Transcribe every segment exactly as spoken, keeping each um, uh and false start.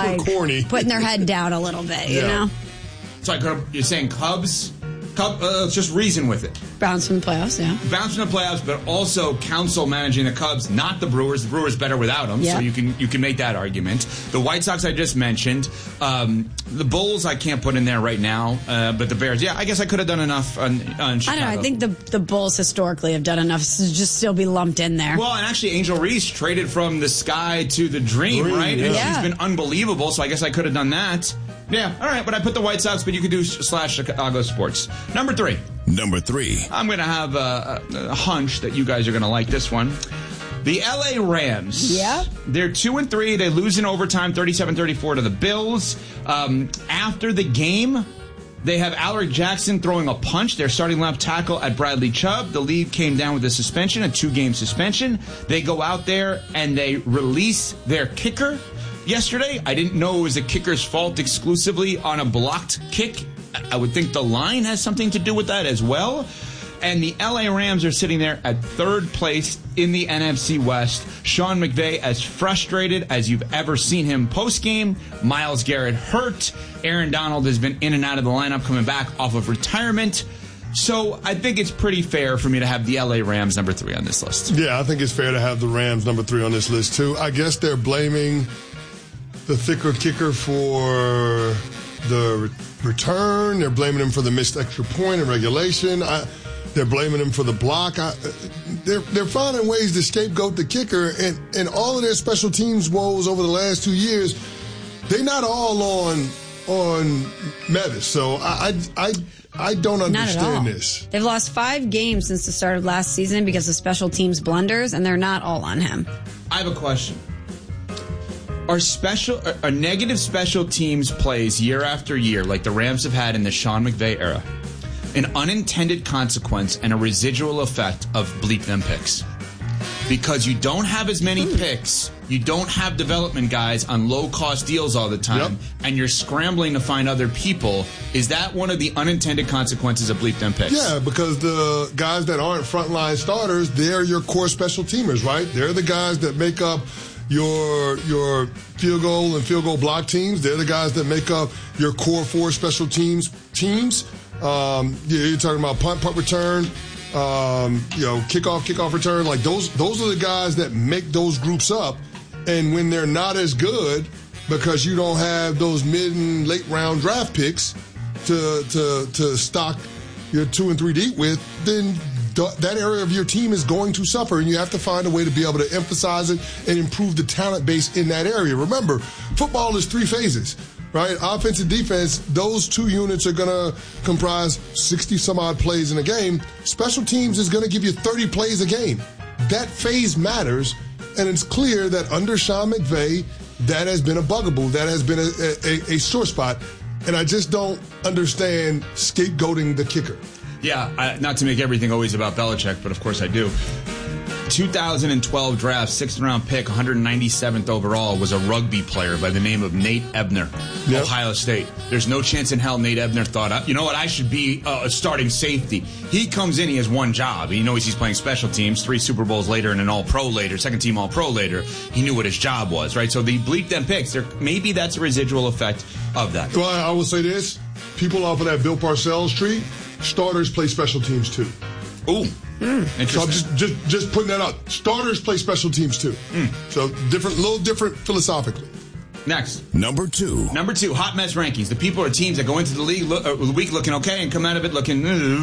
like corny. putting their head down a little bit, you Yeah. know? So I could, you're saying Cubs? Cub, uh, let's just reason with it. Bounce from the playoffs, yeah. Bounce from the playoffs, but also Counsell managing the Cubs, not the Brewers. The Brewers better without him, Yeah. so you can you can make that argument. The White Sox I just mentioned. Um, the Bulls I can't put in there right now, uh, but the Bears, yeah, I guess I could have done enough on, on Chicago. I don't know. I think the the Bulls historically have done enough to just still be lumped in there. Well, and actually, Angel Reese traded from the sky to the dream, Dream, right? And yeah. she's been unbelievable, so I guess I could have done that. Yeah, all right, but I put the White Sox, but you could do slash Chicago sports. Number three. Number three. I'm going to have a, a, a hunch that you guys are going to like this one. The L A Rams. Yeah. They're two and three. They lose in overtime, thirty-seven thirty-four to the Bills. Um, after the game, they have Alaric Jackson throwing a punch. Their starting left tackle at Bradley Chubb. The league came down with a suspension, a two-game suspension. They go out there and they release their kicker. Yesterday, I didn't know it was the kicker's fault exclusively on a blocked kick. I would think the line has something to do with that as well. And the L A Rams are sitting there at third place in the N F C West. Sean McVay as frustrated as you've ever seen him post-game. Myles Garrett hurt. Aaron Donald has been in and out of the lineup coming back off of retirement. So I think it's pretty fair for me to have the L A Rams number three on this list. Yeah, I think it's fair to have the Rams number three on this list, too. I guess they're blaming the thicker kicker for the re- return. They're blaming him for the missed extra point in regulation. I, they're blaming him for the block. I, they're they're finding ways to scapegoat the kicker. And, and all of their special teams woes over the last two years, they're not all on on Mevis. So I I I, I don't Not at all. understand this. They've lost five games since the start of last season because of special teams blunders, and they're not all on him. I have a question. Are special, are negative special teams plays year after year, like the Rams have had in the Sean McVay era, an unintended consequence and a residual effect of bleep them picks? Because you don't have as many picks, you don't have development guys on low-cost deals all the time, Yep. and you're scrambling to find other people. Is that one of the unintended consequences of bleep them picks? Yeah, because the guys that aren't frontline starters, they're your core special teamers, right? They're the guys that make up your your field goal and field goal block teams. They're the guys that make up your core four special teams teams. Um, yeah, you're talking about punt, punt return, um, you know, kickoff, kickoff return. Like those, those are the guys that make those groups up. And when they're not as good, because you don't have those mid and late round draft picks to to to stock your two and three deep with, then that area of your team is going to suffer, and you have to find a way to be able to emphasize it and improve the talent base in that area. Remember, football is three phases, right? Offense and defense, those two units are going to comprise sixty some odd plays in a game. Special teams is going to give you thirty plays a game. That phase matters, and it's clear that under Sean McVay, that has been a bugaboo. That has been a, a, a sore spot, and I just don't understand scapegoating the kicker. Yeah, I, not to make everything always about Belichick, but of course I do. two thousand twelve draft, sixth round pick, one hundred ninety-seventh overall, was a rugby player by the name of Nate Ebner, Yep. Ohio State. There's no chance in hell Nate Ebner thought, you know what, I should be uh, a starting safety. He comes in, he has one job. He knows he's playing special teams, three Super Bowls later and an all-pro later, second team all-pro later. He knew what his job was, right? So they bleeped them picks. There, maybe that's a residual effect of that. Well, I will say this. People off of that Bill Parcells tree, starters play special teams too. Ooh. Mm. Interesting. So I'm just, just, just putting that out. Starters play special teams too. Mm. So different, a little different philosophically. Next. Number two. Number two, hot mess rankings. The people or teams that go into the league look, uh, the week looking okay and come out of it looking...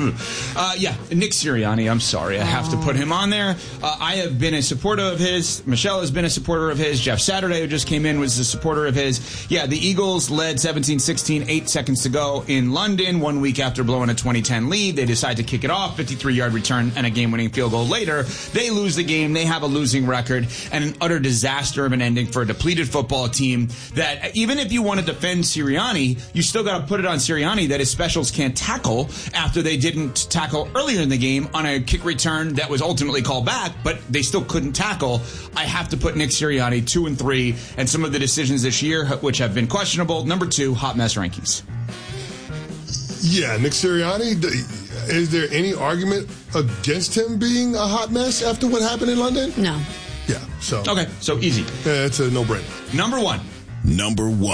Uh, yeah, Nick Sirianni, I'm sorry. I have to put him on there. Uh, I have been a supporter of his. Michelle has been a supporter of his. Jeff Saturday, who just came in, was a supporter of his. Yeah, the Eagles led seventeen sixteen, eight seconds to go in London, one week after blowing a twenty ten lead. They decide to kick it off, fifty-three-yard return and a game-winning field goal later. They lose the game. They have a losing record and an utter disaster of an ending for a depleted football team that... Even if you want to defend Sirianni, you still got to put it on Sirianni that his specials can't tackle after they didn't tackle earlier in the game on a kick return that was ultimately called back, but they still couldn't tackle. I have to put Nick Sirianni two and three, and some of the decisions this year, which have been questionable. Number two, hot mess rankings. Yeah, Nick Sirianni, is there any argument against him being a hot mess after what happened in London? No. Yeah, so. Okay, so easy. Yeah, it's a no-brainer. Number one. Number one.